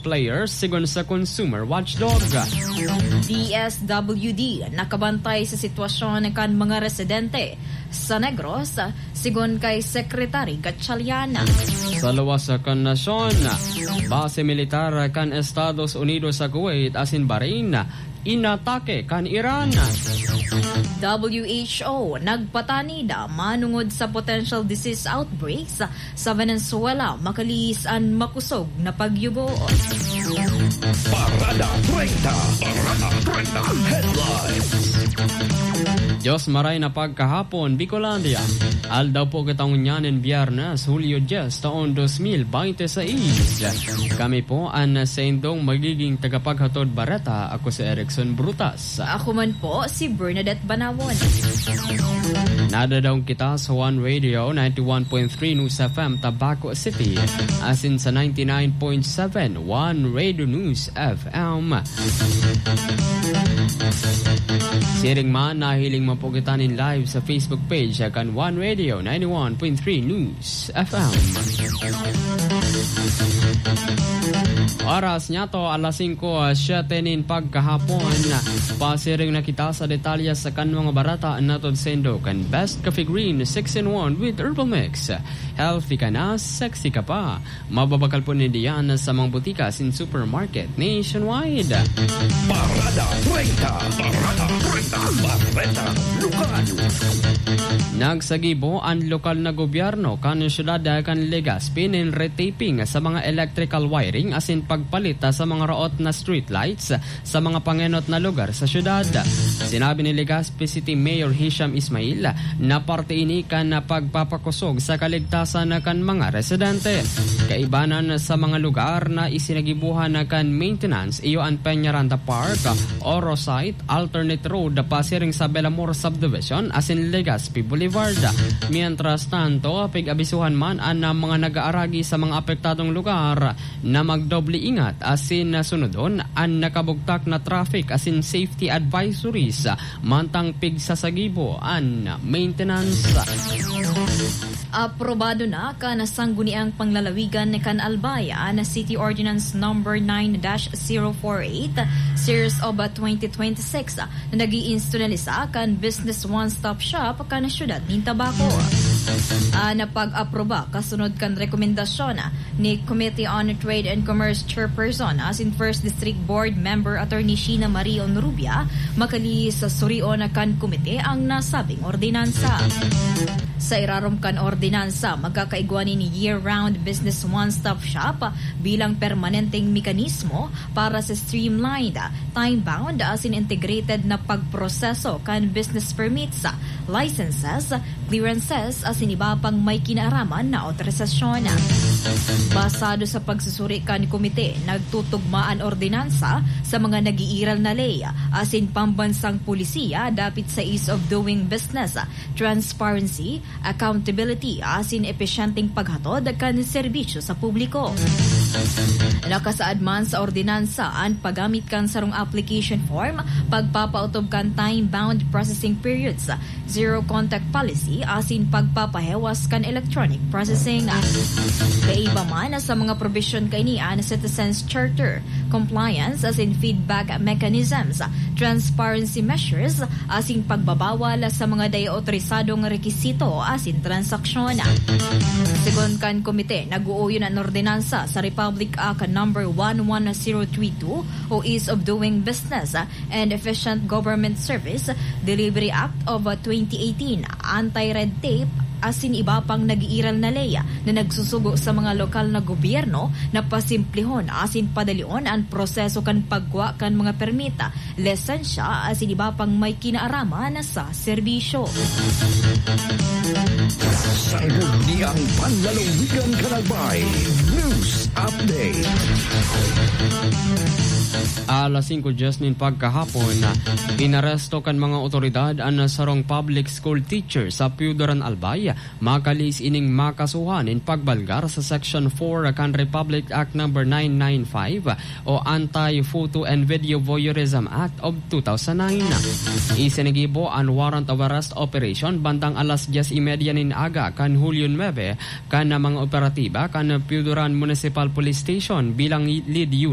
players sigon sa Consumer Watchdog. DSWD nakabantay sa sitwasyon kan mga residente sa Negros sigon kay Secretary Gatchalian. Sa luwas kan nasyon, base militar kan Estados Unidos sa Kuwait asin Bahrain inatake kan Iran. WHO nagpatanid manungod sa potential disease outbreaks sa Venezuela makalis ang makusog na pagyugo. Parada 30 headlines. Diyos maray na pagkahapon, Bicolandia. Aldaw po kitang unyanin Biyernes, Hulyo 10, taon 2026. Kami po ang sendong magiging tagapaghatod Bareta. Ako si Erickson Brutas. Ako man po si Bernadette Banawon. Nadadaw kita sa One Radio 91.3 News FM Tabaco City, asin sa 99.7 One Radio News FM. Siring man nahiling mapugitanin live sa Facebook page kan One Radio 91.3 News FM. Oras niya to alas 5:07 pagkahapon. Pasiring na kita sa detalya sa kan mga barata natod sendo kan Best Coffee Green 6-in-1 with Herbal Mix. Healthy ka na, sexy ka pa. Mababakal po ni Diyan sa mga butika sin supermarket nationwide. Parada 30. Parada 30. Bareta Lucano. Nagsagibo ang lokal na gobyerno kan syudad kan Legazpi nin retaping sa mga electrical wiring asin pagpalit sa mga raot na street lights sa mga pangenot na lugar sa syudad. Sinabi ni Legazpi City Mayor Hisham Ismail na parte ini kan na pagpapakusog sa kaligtasan kan mga residente. Kaibanan sa mga lugar na isinagibuhan na kan maintenance iyo ang Peñaranda Park, Oro Site, Alternate Road, pasiring sa Belamor Subdivision asin Legazpi Boulevard. Mientras tanto, pig-abisuhan man ang mga nag-aaragi sa mga apektadong lugar na magdoble ingat asin sunodon ang nakabugtak na traffic asin safety advisories mantang pigsasagibo ang maintenance. Aprobado na kan sangguniang panglalawigan ni kan Albaya na City Ordinance Number 9-048 Series of 2026 na nag-iinstitutionalisa kan Business One-Stop Shop kan syudad ng Tabaco. Napag-aproba kasunod kan rekomendasyon ni Committee on Trade and Commerce Chairperson as in First District Board Member Attorney Sheena Marie Onrubia makali sa surion kan komite ang nasabing ordinansa. Sa irarom kan ordinansa, magkakaigwani ni year-round Business One-Stop Shop bilang permanenteng mekanismo para sa streamlined, time-bound asin integrated na pagproseso kan business permits, licenses, clearances asin iba pang may kinaaraman na otorisasyon. Basado sa pagsusuri kan komite, nagtutugmaan ordinansa sa mga nag-iiral na ley asin pambansang pulisiya dapit sa ease of doing business, transparency, accountability asin epesyenteng paghatod kan serbisyo sa publiko. Nakasaad man sa ordinansa ang paggamit kan sarong application form, pagpapautob kan time-bound processing periods, zero contact policy asin pagpapahewas kan electronic processing. Kaiba man sa mga provision kainian Citizens Charter, compliance asin feedback mechanisms, transparency measures asin pagbabawal sa mga day-otorisadong rekisito asin transaksyon. Sigon kan komite, nag-uuyon ang ordinansa sa Republic Act number 11032 o Ease of Doing Business and Efficient Government Service Delivery Act of 2018, Anti-Red Tape asin iba pang nag-iiral na leya na nagsusugo sa mga lokal na gobyerno na pasimplihon asin padalion ang proseso kan pagkuha kan mga permita, lisensya asin iba pang may kinaaraman sa serbisyo. Sangguniang panlalawigan kanalbay News Update. Alas 5:00 nin pagkahapon, inaresto kan mga otoridad ang sarong public school teacher sa Piudaran Albay makalis ining makasuhan in pagbalgar sa Section 4 kan Republic Act number 995 o Anti-Photo and Video Voyeurism Act of 2009. Isinigibo ang warrant of arrest operation bandang alas 10:30 nin aga kan Hulyo 9 kan mga operatiba kan Piudaran Municipal Police Station bilang lead unit